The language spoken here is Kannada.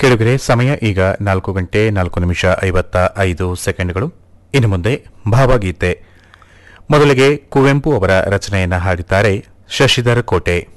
ಕೇಳುಗರೆ, ಸಮಯ ಈಗ 4:04:55. ಇನ್ನು ಮುಂದೆ ಭಾವಗೀತೆ. ಮೊದಲಿಗೆ ಕುವೆಂಪು ಅವರ ರಚನೆಯನ್ನು ಹಾಡಿದ್ದಾರೆ ಶಶಿಧರ್ ಕೋಟೆ.